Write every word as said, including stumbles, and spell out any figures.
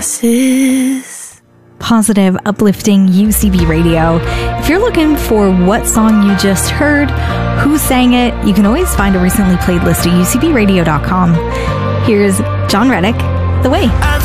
Positive, uplifting U C B radio. If you're looking for what song you just heard, who sang it, you can always find a recently played list at U C B radio dot com. Here's John Reddick, The Way.